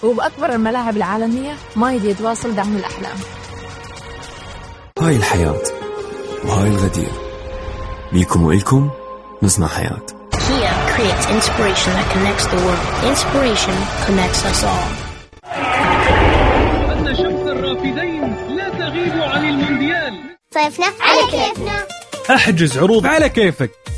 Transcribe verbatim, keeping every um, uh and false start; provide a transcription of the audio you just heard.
وبأكبر الملاعب العالمية مايدي يتواصل دعم الأحلام. هاي الحياة وهاي الغدير، ليكم وإلكم نصنع حياة. Kia creates inspiration that connects the world. Inspiration connects us all. أن شمس الرافدين لا تغيب عن المونديال. صيفنا على كيفنا. احجز عروض على كيفك.